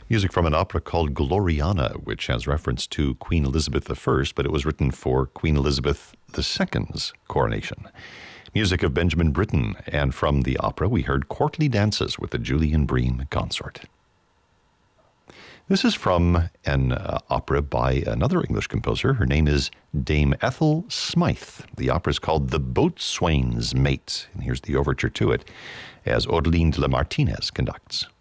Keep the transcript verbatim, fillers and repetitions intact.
Music from an opera called Gloriana, which has reference to Queen Elizabeth the First, but it was written for Queen Elizabeth the Second's coronation. Music of Benjamin Britten, and from the opera we heard Courtly Dances with the Julian Bream Consort. This is from an uh, opera by another English composer. Her name is Dame Ethel Smythe. The opera is called The Boatswain's Mate, and here's the overture to it as Odeline de la Martinez conducts.